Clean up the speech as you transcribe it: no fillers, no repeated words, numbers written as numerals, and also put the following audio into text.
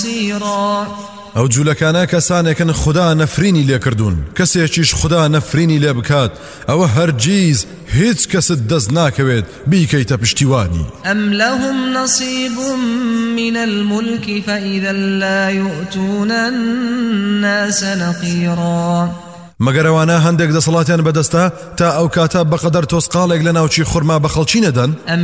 نصيرا ئەو جوولەکانە کەسانێکن خدا نەفرینی لێکردوون کەسێکیش خدا نەفرینی لێ بکات ئەوە هەرگیز هیچ کەست دەست ناکەوێت بیکەیتە پشتیوانی. أم لهم نصيب من الملك فإذا لا يؤتون الناس نقيرا مەگەر ئەوانە هەندێک دەسەڵاتیان بەدەستە تا ئەو کاتە بەقەدەر تۆسقاڵێک لە ناوچی خورما بە خەڵکی نەدەن.